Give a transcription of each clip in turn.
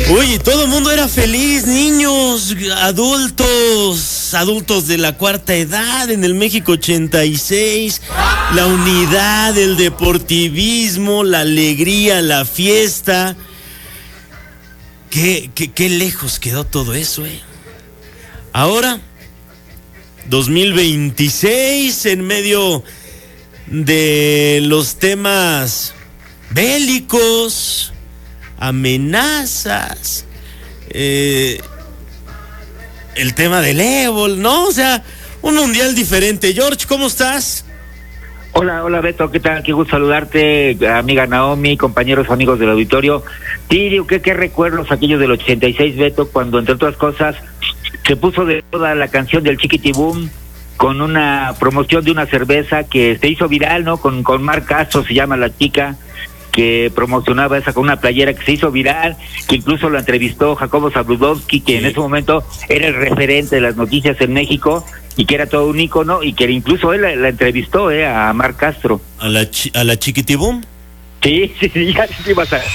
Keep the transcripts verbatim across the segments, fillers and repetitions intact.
Uy, todo el mundo era feliz, niños, adultos, adultos de la cuarta edad en el México ochenta y seis, la unidad, el deportivismo, la alegría, la fiesta. Qué, qué, qué lejos quedó todo eso, eh. Ahora, dos mil veintiséis, en medio de los temas bélicos, amenazas, eh, el tema del ébola, ¿no? O sea, un mundial diferente. George, ¿cómo estás? Hola, hola Beto, ¿qué tal? Qué gusto saludarte, amiga Naomi, compañeros, amigos del auditorio. Sí, digo, ¿qué, qué recuerdos aquellos del ochenta y seis, Beto, cuando entre otras cosas se puso de moda la canción del Chiquitibum con una promoción de una cerveza que se hizo viral, ¿no? Con, con Mar Castro, se llama la chica, que promocionaba esa con una playera que se hizo viral, que incluso la entrevistó Jacobo Zabludovsky, que sí, en ese momento era el referente de las noticias en México y que era todo un ícono, y que incluso él la, la entrevistó eh, a Mar Castro. ¿A la, chi- a la Chiquitibum? Sí, sí, sí, ya sí vas a...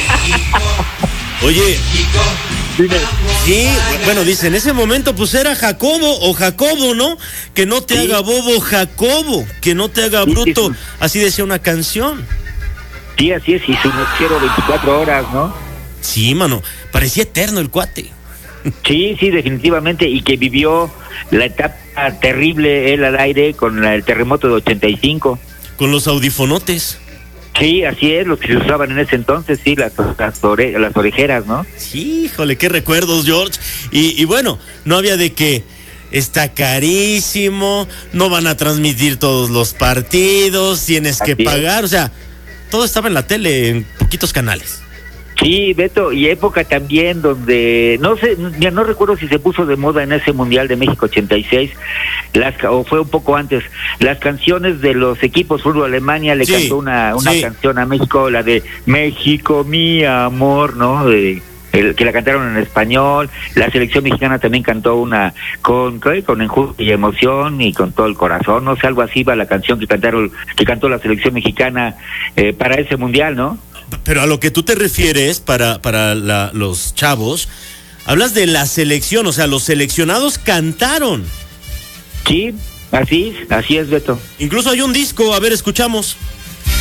Oye, sí, bueno, dice, en ese momento pues era Jacobo o Jacobo, ¿no? Que no te sí. haga bobo Jacobo, que no te haga bruto, sí, sí. Así decía una canción. Sí, así es, y su noticiero veinticuatro horas, ¿no? Sí, mano, parecía eterno el cuate. Sí, sí, definitivamente, y que vivió la etapa terrible él al aire con la, el terremoto de ochenta y cinco. Con los audifonotes. Sí, así es, los que se usaban en ese entonces, sí, las, las, ore, las orejeras, ¿no? Sí, híjole, qué recuerdos, George. Y, y bueno, no había de que está carísimo, no van a transmitir todos los partidos, tienes así que pagar, es. O sea, todo estaba en la tele, en poquitos canales. Sí, Beto, y época también donde, no sé, ya no recuerdo si se puso de moda en ese Mundial de México ochenta y seis, las, o fue un poco antes, las canciones de los equipos fútbol. Alemania le sí, cantó una, una sí. canción a México, la de México, mi amor, ¿no? De, el, que la cantaron en español. La selección mexicana también cantó una con, con enjundia y emoción y con todo el corazón, no sé, algo así va la canción que cantaron, que cantó la selección mexicana eh, para ese Mundial, ¿no? Pero a lo que tú te refieres para, para la, los chavos, hablas de la selección, o sea, los seleccionados cantaron. Sí, así, así es, Beto. Incluso hay un disco, a ver, escuchamos.